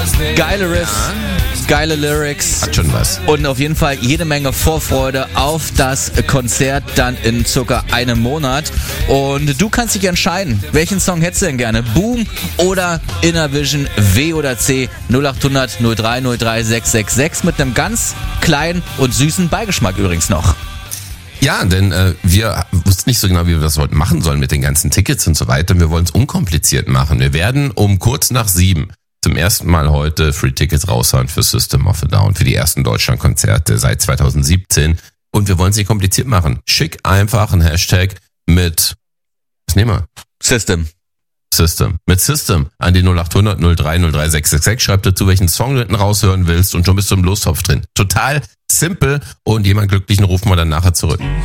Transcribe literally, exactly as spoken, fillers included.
Geile Riffs, geile Lyrics. Hat schon was. Und auf jeden Fall jede Menge Vorfreude auf das Konzert dann in circa einem Monat. Und du kannst dich entscheiden, welchen Song hättest du denn gerne? Boom oder Innervision, W oder C? null acht hundert null drei null drei sechs sechs sechs mit einem ganz kleinen und süßen Beigeschmack übrigens noch. Ja, denn äh, wir wussten nicht so genau, wie wir das heute machen sollen mit den ganzen Tickets und so weiter. Wir wollen es unkompliziert machen. Wir werden um kurz nach sieben zum ersten Mal heute Free Tickets raushauen für System of a Down, für die ersten Deutschlandkonzerte seit zwanzig siebzehn. Und wir wollen es nicht kompliziert machen. Schick einfach einen Hashtag mit, was nehmen wir? System. System. Mit System an die null acht hundert null drei null drei sechs sechs sechs. Schreib dazu, welchen Song du hinten raushören willst und schon bist du im Lostopf drin. Total simpel und jemand Glücklichen rufen wir dann nachher zurück.